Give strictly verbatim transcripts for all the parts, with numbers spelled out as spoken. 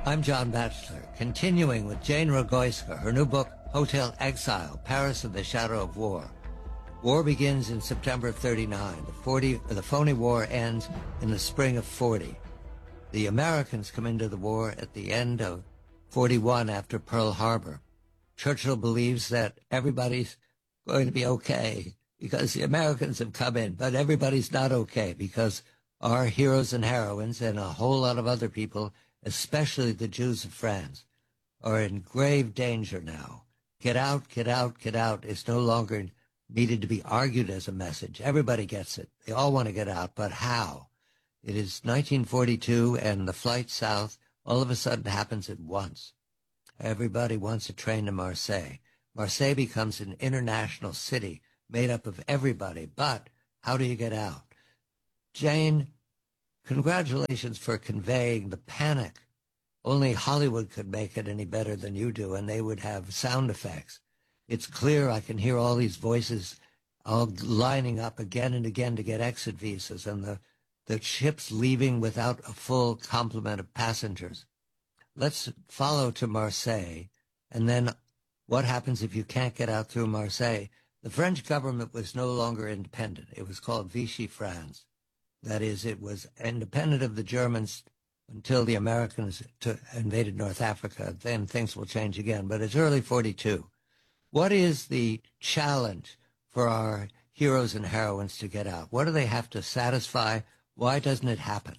I'm John Batchelor, continuing with Jane Rogoyska, her new book, Hotel Exile, Paris in the Shadow of War. War begins in September of thirty-nine. The, forty, the phony war ends in the spring of forty. The Americans come into the war at the end of forty-one after Pearl Harbor. Churchill believes that everybody's going to be okay because the Americans have come in, but everybody's not okay because our heroes and heroines and a whole lot of other people, especially the Jews of France, are in grave danger now. Get out, get out, get out is no longer needed to be argued as a message. Everybody gets it. They all want to get out, but how? It is nineteen forty-two, and the flight south all of a sudden happens at once. Everybody wants a train to Marseille. Marseille becomes an international city made up of everybody, but how do you get out? Jane, congratulations for conveying the panic. Only Hollywood could make it any better than you do, and they would have sound effects. It's clear I can hear all these voices all lining up again and again to get exit visas, and the, the ships leaving without a full complement of passengers. Let's follow to Marseille, and then what happens if you can't get out through Marseille? The French government was no longer independent. It was called Vichy France. That is, it was independent of the Germans until the Americans took, invaded North Africa. Then things will change again, but it's early forty-two. What is the challenge for our heroes and heroines to get out? What do they have to satisfy? Why doesn't it happen?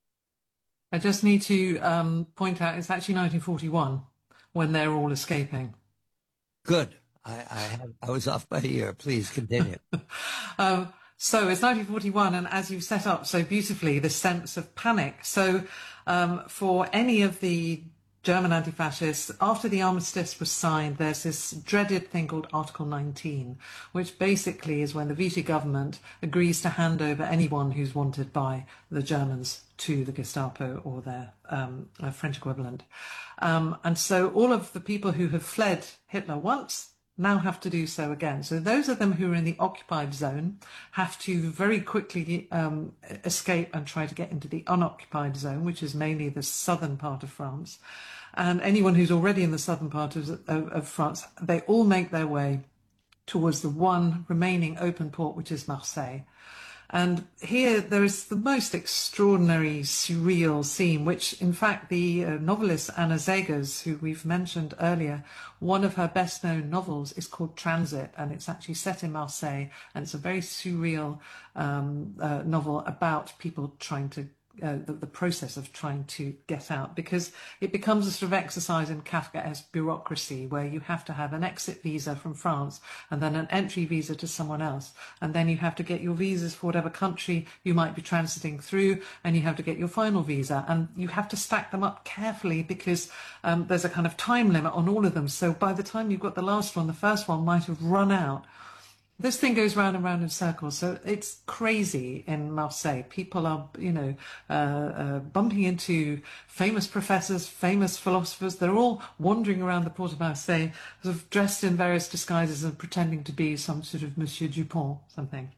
I just need to um, point out it's actually nineteen forty-one when they're all escaping. Good. I, I, have, I was off by a year. Please continue. um, so it's nineteen forty-one, and as you've set up so beautifully, the sense of panic. So um, for any of the German anti-fascists, after the armistice was signed, there's this dreaded thing called Article nineteen, which basically is when the Vichy government agrees to hand over anyone who's wanted by the Germans to the Gestapo or their um, uh, French equivalent. Um, and so all of the people who have fled Hitler once now have to do so again. So those of them who are in the occupied zone have to very quickly um, escape and try to get into the unoccupied zone, which is mainly the southern part of France. And anyone who's already in the southern part of, of, of France, they all make their way towards the one remaining open port, which is Marseille. And here there is the most extraordinary, surreal scene, which in fact the uh, novelist Anna Zegers, who we've mentioned earlier, one of her best known novels is called Transit, and it's actually set in Marseille, and it's a very surreal um, uh, novel about people trying to Uh, the, the process of trying to get out, because it becomes a sort of exercise in Kafkaesque bureaucracy where you have to have an exit visa from France and then an entry visa to someone else, and then you have to get your visas for whatever country you might be transiting through, and you have to get your final visa, and you have to stack them up carefully because um, there's a kind of time limit on all of them. So by the time you've got the last one, the first one might have run out. This thing goes round and round in circles, so it's crazy in Marseille. People are, you know, uh, uh, bumping into famous professors, famous philosophers. They're all wandering around the port of Marseille, sort of dressed in various disguises and pretending to be some sort of Monsieur Dupont something.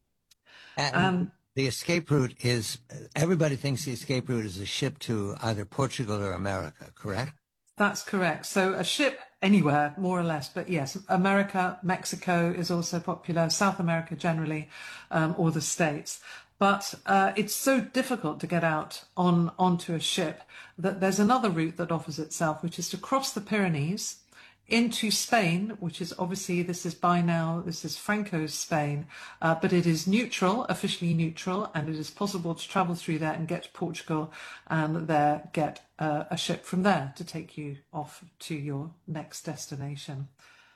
And um, the escape route is, everybody thinks the escape route is a ship to either Portugal or America, correct? That's correct. So a ship anywhere, more or less, but yes, America, Mexico is also popular, South America generally, um, or the States. But uh, it's so difficult to get out on onto a ship that there's another route that offers itself, which is to cross the Pyrenees into Spain, which is obviously, this is by now, this is Franco's Spain, uh, but it is neutral, officially neutral, and it is possible to travel through there and get to Portugal and there get uh, a ship from there to take you off to your next destination.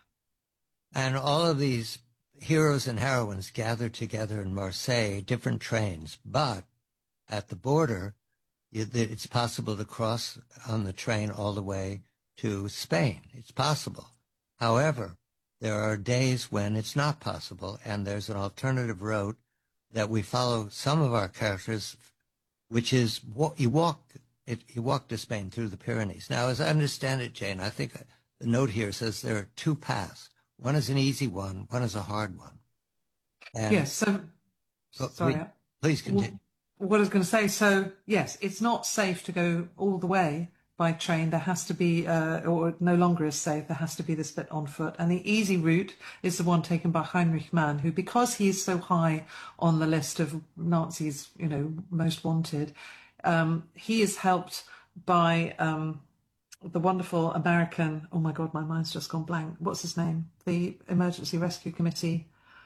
And all of these heroes and heroines gather together in Marseille, different trains, but at the border, it's possible to cross on the train all the way to Spain. It's possible. However, there are days when it's not possible, and there's an alternative route that we follow some of our characters, which is you walk it, you walk to Spain through the Pyrenees. Now, as I understand it, Jane, I think the note here says there are two paths. One is an easy one, one is a hard one. And yes, so, so sorry. Please, please continue. Well, what I was going to say, so yes, it's not safe to go all the way, by train. There has to be, uh, or no longer is safe, there has to be this bit on foot. And the easy route is the one taken by Heinrich Mann, who, because he is so high on the list of Nazis, you know, most wanted, um, he is helped by um, the wonderful American, oh my God, my mind's just gone blank. What's his name? The Emergency Rescue Committee.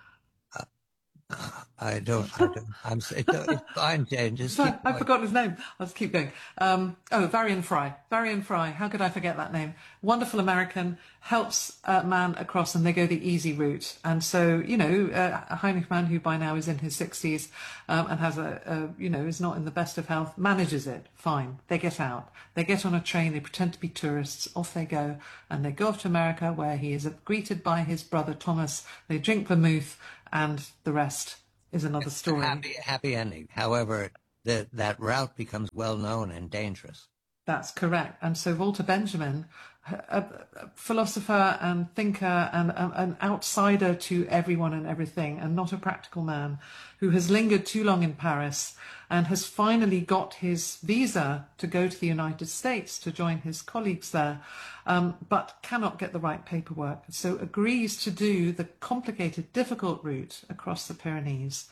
I don't, I don't, I'm, it, it's fine, Jane, just keep I've forgotten his name. I'll just keep going. Um, oh, Varian Fry. Varian Fry. How could I forget that name? Wonderful American, helps a man across, and they go the easy route. And so, you know, uh, Heinrich Mann, who by now is in his sixties um, and has a, a, you know, is not in the best of health, manages it. Fine. They get out. They get on a train. They pretend to be tourists. Off they go. And they go off to America, where he is greeted by his brother Thomas. They drink vermouth, and the rest is another story. Happy, happy ending. However, the, that route becomes well known and dangerous. That's correct. And so Walter Benjamin, a, a philosopher and thinker and a, an outsider to everyone and everything, and not a practical man, who has lingered too long in Paris and has finally got his visa to go to the United States to join his colleagues there, um, but cannot get the right paperwork. So agrees to do the complicated, difficult route across the Pyrenees.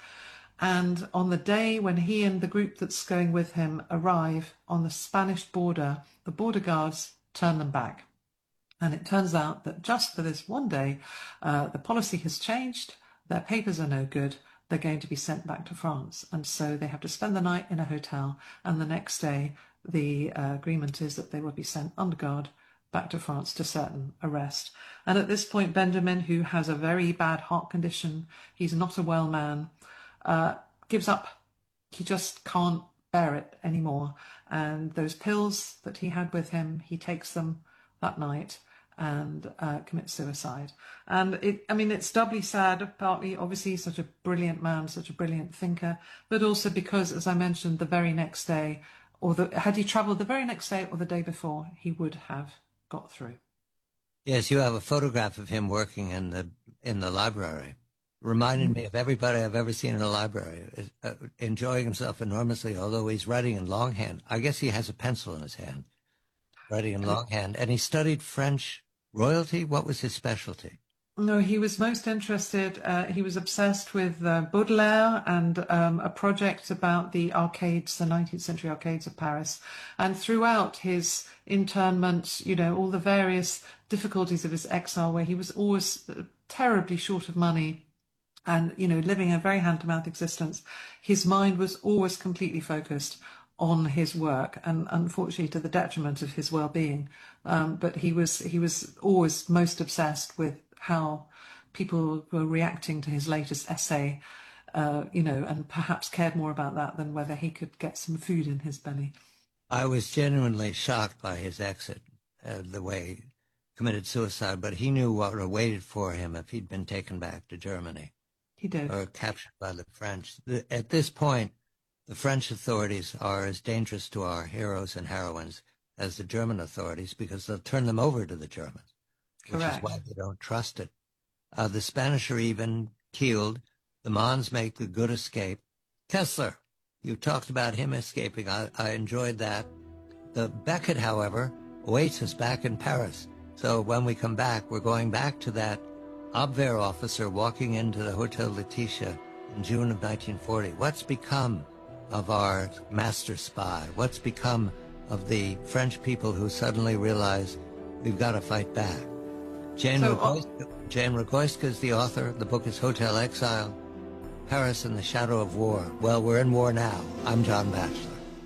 And on the day when he and the group that's going with him arrive on the Spanish border, the border guards turn them back. And it turns out that just for this one day, uh, the policy has changed. Their papers are no good. They're going to be sent back to France. And so they have to spend the night in a hotel. And the next day, the uh, agreement is that they will be sent under guard back to France to certain arrest. And at this point, Benjamin, who has a very bad heart condition, he's not a well man, Uh, gives up. He just can't bear it anymore. And those pills that he had with him, he takes them that night and uh, commits suicide. And it, I mean, it's doubly sad, partly obviously such a brilliant man, such a brilliant thinker, but also because, as I mentioned, the very next day, or the, had he travelled the very next day or the day before, he would have got through. Yes, you have a photograph of him working in the in the library. Reminded me of everybody I've ever seen in a library, uh, enjoying himself enormously, although he's writing in longhand. I guess he has a pencil in his hand, writing in longhand. And he studied French royalty. What was his specialty? No, he was most interested, uh, he was obsessed with uh, Baudelaire and um, a project about the arcades, the nineteenth century arcades of Paris. And throughout his internment, you know, all the various difficulties of his exile, where he was always terribly short of money, and, you know, living a very hand-to-mouth existence, his mind was always completely focused on his work, and unfortunately to the detriment of his well-being. Um, but he was he was always most obsessed with how people were reacting to his latest essay, uh, you know, and perhaps cared more about that than whether he could get some food in his belly. I was genuinely shocked by his exit, uh, the way he committed suicide, but he knew what awaited for him if he'd been taken back to Germany. He did. Or captured by the French. The, at this point, the French authorities are as dangerous to our heroes and heroines as the German authorities, because they'll turn them over to the Germans, which Correct. is why they don't trust it. Uh, the Spanish are even keeled. The Mons make a good escape. Kessler, you talked about him escaping. I, I enjoyed that. The Beckett, however, awaits us back in Paris. So when we come back, we're going back to that Abwehr officer walking into the Hotel Laetitia in June of nineteen forty. What's become of our master spy? What's become of the French people who suddenly realize we've got to fight back? Jane So, Rogoyska, Jane Rogoyska is the author. The book is Hotel Exile, Paris in the Shadow of War. Well, we're in war now. I'm John Batchelor.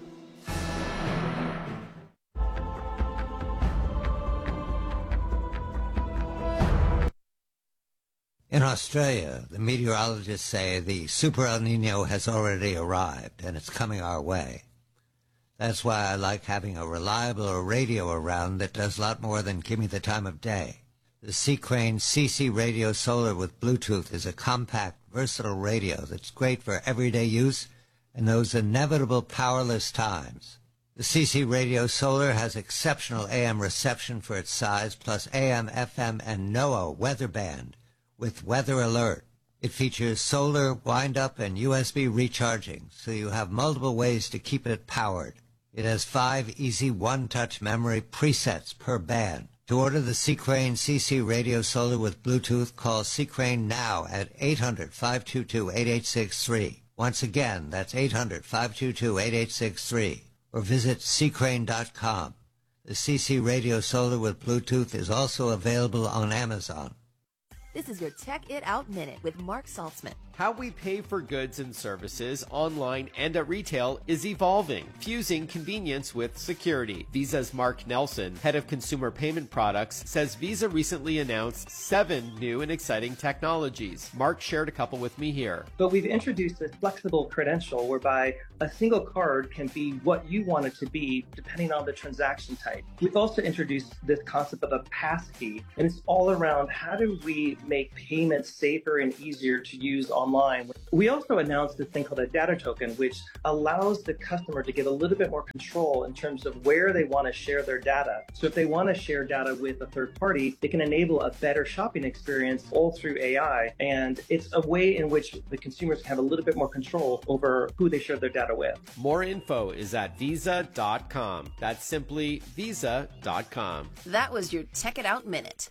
In Australia, the meteorologists say the Super El Nino has already arrived, and it's coming our way. That's why I like having a reliable radio around that does a lot more than give me the time of day. The Seacrane C C Radio Solar with Bluetooth is a compact, versatile radio that's great for everyday use in those inevitable powerless times. The C C Radio Solar has exceptional A M reception for its size, plus A M, F M, and NOAA weather band with weather alert. It features solar, wind-up, and U S B recharging, so you have multiple ways to keep it powered. It has five easy one-touch memory presets per band. To order the C-Crane C C Radio Solar with Bluetooth, call C-Crane now at eight hundred, five two two, eight eight six three. Once again, that's eight hundred, five two two, eight eight six three. Or visit C crane dot com. The C C Radio Solar with Bluetooth is also available on Amazon. This is your Check It Out Minute with Mark Saltzman. How we pay for goods and services online and at retail is evolving, fusing convenience with security. Visa's Mark Nelson, head of consumer payment products, says Visa recently announced seven new and exciting technologies. Mark shared a couple with me here. But we've introduced this flexible credential whereby a single card can be what you want it to be depending on the transaction type. We've also introduced this concept of a passkey, and it's all around how do we make payments safer and easier to use online. Online. We also announced this thing called a data token, which allows the customer to get a little bit more control in terms of where they want to share their data. So if they want to share data with a third party, they can enable a better shopping experience all through A I. And it's a way in which the consumers can have a little bit more control over who they share their data with. More info is at visa dot com. That's simply visa dot com. That was your Check It Out Minute.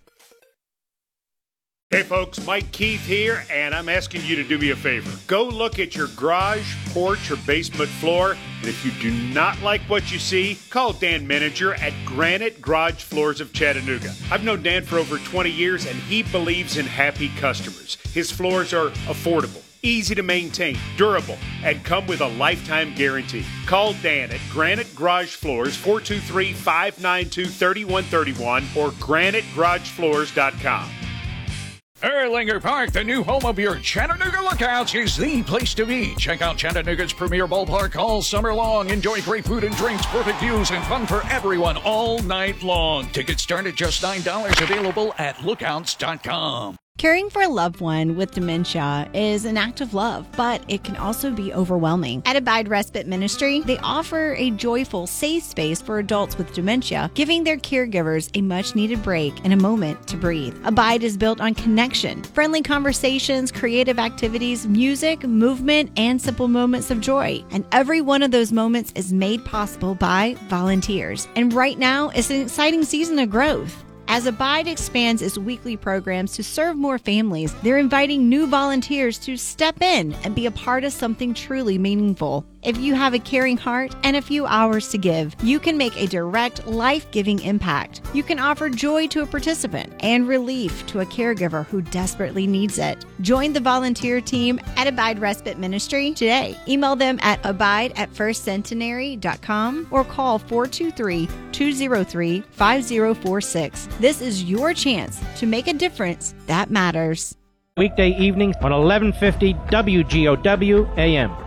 Hey folks, Mike Keith here, and I'm asking you to do me a favor. Go look at your garage, porch, or basement floor, and if you do not like what you see, call Dan Meninger at Granite Garage Floors of Chattanooga. I've known Dan for over twenty years, and he believes in happy customers. His floors are affordable, easy to maintain, durable, and come with a lifetime guarantee. Call Dan at Granite Garage Floors, four two three, five nine two, three one three one or granite garage floors dot com. Erlanger Park, the new home of your Chattanooga Lookouts, is the place to be. Check out Chattanooga's premier ballpark all summer long. Enjoy great food and drinks, perfect views, and fun for everyone all night long. Tickets start at just nine dollars, available at lookouts dot com. Caring for a loved one with dementia is an act of love, but it can also be overwhelming. At Abide Respite Ministry, they offer a joyful, safe space for adults with dementia, giving their caregivers a much-needed break and a moment to breathe. Abide is built on connection, friendly conversations, creative activities, music, movement, and simple moments of joy. And every one of those moments is made possible by volunteers. And right now, it's an exciting season of growth. As Abide expands its weekly programs to serve more families, they're inviting new volunteers to step in and be a part of something truly meaningful. If you have a caring heart and a few hours to give, you can make a direct, life-giving impact. You can offer joy to a participant and relief to a caregiver who desperately needs it. Join the volunteer team at Abide Respite Ministry today. Email them at abide at first centenary dot com or call four two three, two zero three, five zero four six. This is your chance to make a difference that matters. Weekday evenings on eleven fifty W G O W A M.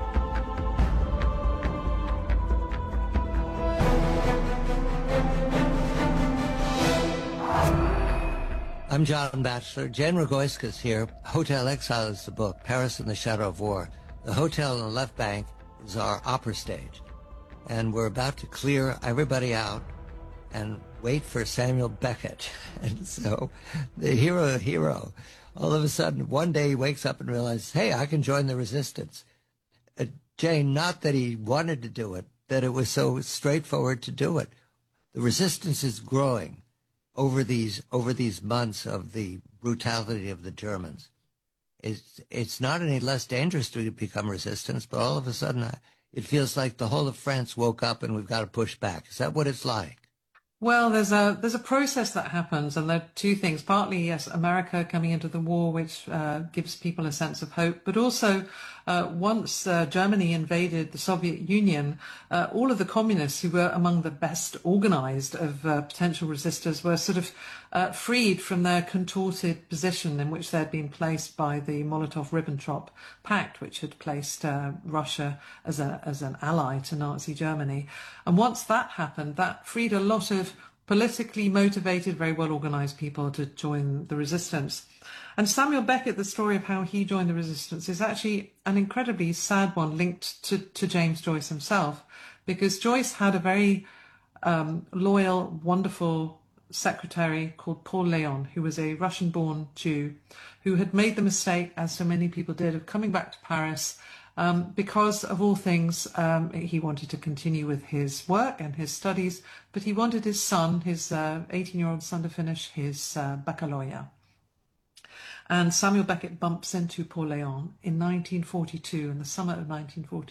I'm John Batchelor. Jen Rogoyska's here. Hotel Exile is the book, Paris in the Shadow of War. The hotel on the left bank is our opera stage. And we're about to clear everybody out and wait for Samuel Beckett. And so the hero, hero, all of a sudden, one day he wakes up and realizes, hey, I can join the resistance. Uh, Jane, not that he wanted to do it, that it was so straightforward to do it. The resistance is growing over these over these months of the brutality of the Germans. It's, it's not any less dangerous to become resistance, but all of a sudden uh, it feels like the whole of France woke up and we've got to push back. Is that what it's like? Well, there's a there's a process that happens, and there are two things. Partly, yes, America coming into the war, which uh, gives people a sense of hope, but also uh, once uh, Germany invaded the Soviet Union, uh, all of the communists who were among the best organized of uh, potential resistors were sort of uh, freed from their contorted position in which they had been placed by the Molotov-Ribbentrop Pact, which had placed uh, Russia as a as an ally to Nazi Germany. And once that happened, that freed a lot of politically motivated, very well organised people to join the resistance. And Samuel Beckett, the story of how he joined the resistance, is actually an incredibly sad one linked to, to James Joyce himself, because Joyce had a very um, loyal, wonderful secretary called Paul Léon, who was a Russian-born Jew, who had made the mistake, as so many people did, of coming back to Paris um, because of all things, um, he wanted to continue with his work and his studies, but he wanted his son, his eighteen-year-old son, to finish his uh, baccalaureate. And Samuel Beckett bumps into Paul Léon in nineteen forty-two, in the summer of nineteen forty.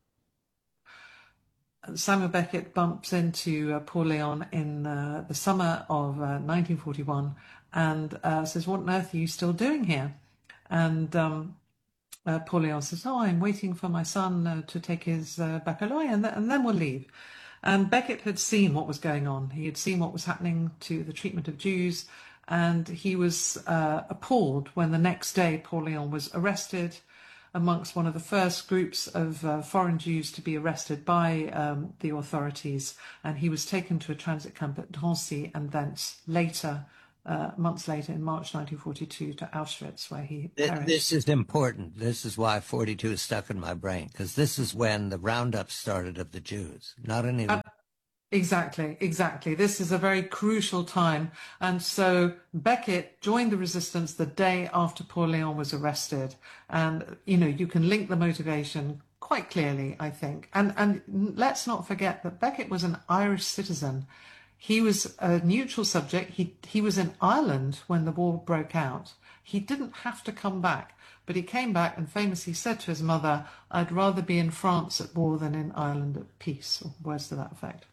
Samuel Beckett bumps into uh, Paul Léon in uh, the summer of uh, nineteen forty-one and uh, says, "What on earth are you still doing here?" And um, uh, Paul Léon says, "Oh, I'm waiting for my son uh, to take his uh, baccalaureate and, th- and then we'll leave." And Beckett had seen what was going on. He had seen what was happening to the treatment of Jews, and he was uh, appalled when the next day Paul Léon was arrested amongst one of the first groups of uh, foreign Jews to be arrested by um, the authorities, and he was taken to a transit camp at Drancy and thence later, uh, months later, in March nineteen forty-two, to Auschwitz, where he perished. This is important. This is why forty-two is stuck in my brain, because this is when the roundup started of the Jews, not any... Uh, Exactly, exactly. This is a very crucial time. And so Beckett joined the resistance the day after Paul Léon was arrested. And, you know, you can link the motivation quite clearly, I think. And, and let's not forget that Beckett was an Irish citizen. He was a neutral subject. He, he was in Ireland when the war broke out. He didn't have to come back, but he came back and famously said to his mother, "I'd rather be in France at war than in Ireland at peace," or words to that effect.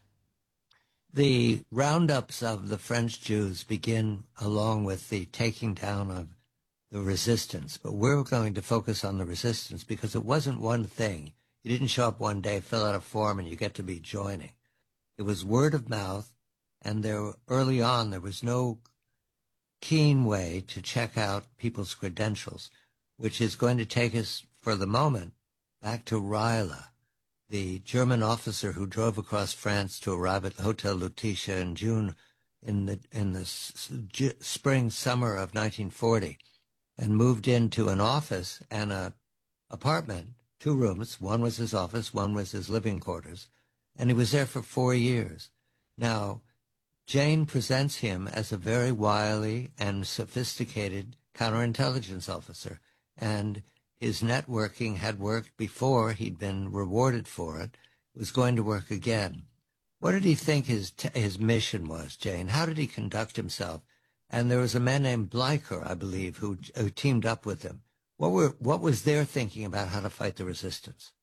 The roundups of the French Jews begin along with the taking down of the resistance, but we're going to focus on the resistance because it wasn't one thing. You didn't show up one day, fill out a form, and you get to be joining. It was word of mouth, and there early on there was no keen way to check out people's credentials, which is going to take us, for the moment, back to Reile, the German officer who drove across France to arrive at the Hotel Lutetia in June, in the in the s- s- spring summer of nineteen forty, and moved into an office and a apartment, two rooms. One was his office, one was his living quarters, and he was there for four years. Now, Jane presents him as a very wily and sophisticated counterintelligence officer, and his networking had worked before. He'd been rewarded for it. It was going to work again. What did he think his t- his mission was, Jane? How did he conduct himself? And there was a man named Bleicher, I believe, who, who teamed up with him. What were what was their thinking about how to fight the resistance?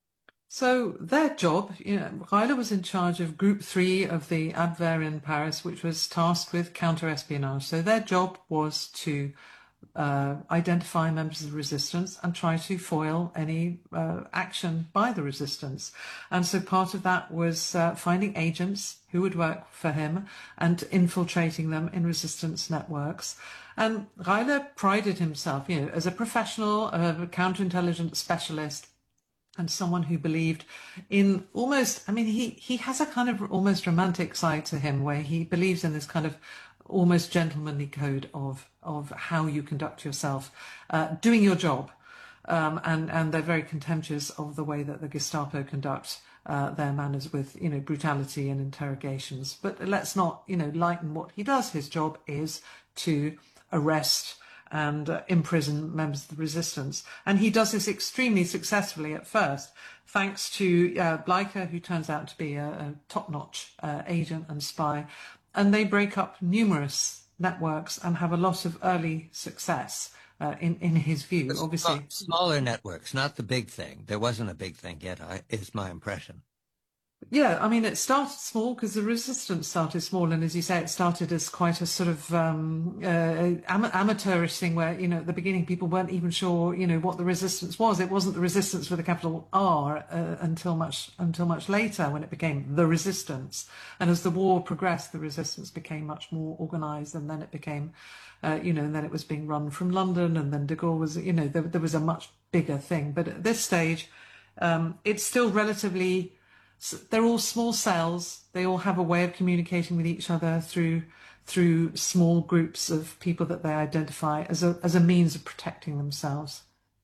So their job, you know, Reile was in charge of Group Three of the Abwehr in Paris, which was tasked with counter-espionage. So their job was to Uh, identify members of the resistance and try to foil any uh, action by the resistance. And so part of that was uh, finding agents who would work for him and infiltrating them in resistance networks. And Reile prided himself, you know, as a professional, a counterintelligence specialist, and someone who believed in almost, I mean, he, he has a kind of almost romantic side to him where he believes in this kind of almost gentlemanly code of of how you conduct yourself, uh, doing your job. Um, and, and they're very contemptuous of the way that the Gestapo conduct uh, their manners with, you know, brutality and interrogations. But let's not, you know, lighten what he does. His job is to arrest and uh, imprison members of the resistance. And he does this extremely successfully at first, thanks to uh, Bleicher, who turns out to be a, a top-notch uh, agent and spy. And they break up numerous networks and have a lot of early success uh, in, in his view, obviously. Smaller networks, not the big thing. There wasn't a big thing yet, I, is my impression. Yeah, I mean, it started small because the resistance started small. And as you say, it started as quite a sort of um, uh, am- amateurish thing where, you know, at the beginning, people weren't even sure, you know, what the resistance was. It wasn't the resistance with a capital R uh, until much until much later when it became the resistance. And as the war progressed, the resistance became much more organized. And then it became, uh, you know, and then it was being run from London. And then de Gaulle was, you know, there, there was a much bigger thing. But at this stage, um, it's still relatively... They're all small cells. They all have a way of communicating with each other through through small groups of people that they identify as a as a means of protecting themselves.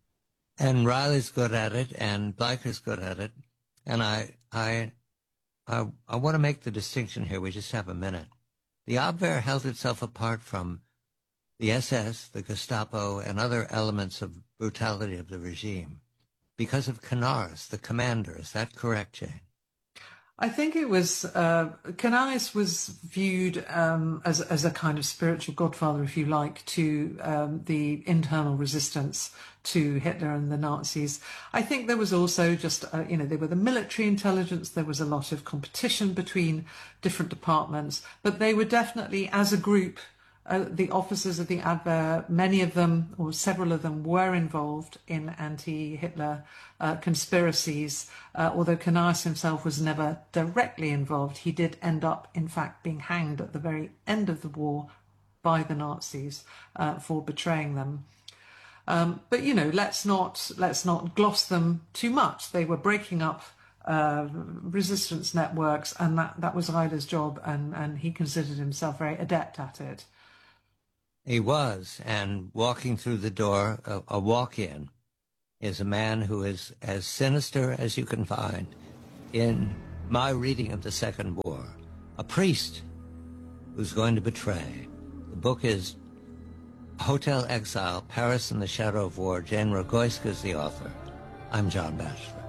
And Riley's good at it, and Bleicher's good at it. And I I I, I want to make the distinction here. We just have a minute. The Abwehr held itself apart from the S S, the Gestapo, and other elements of brutality of the regime. because of Canaris, the commander. Is that correct, Jane? I think it was, uh, Canaris was viewed um, as, as a kind of spiritual godfather, if you like, to um, the internal resistance to Hitler and the Nazis. I think there was also just, uh, you know, they were the military intelligence, there was a lot of competition between different departments, but they were definitely, as a group, Uh, the officers of the Abwehr, many of them, or several of them, were involved in anti-Hitler uh, conspiracies. Uh, although Canaris himself was never directly involved, he did end up, in fact, being hanged at the very end of the war by the Nazis uh, for betraying them. Um, but you know, let's not let's not gloss them too much. They were breaking up uh, resistance networks, and that that was Reider's job, and and he considered himself very adept at it. He was, and walking through the door, a, a walk-in, is a man who is as sinister as you can find in my reading of the Second War. A priest who's going to betray. The book is Hotel Exile, Paris in the Shadow of War. Jane Rogoyska is the author. I'm John Batchelor.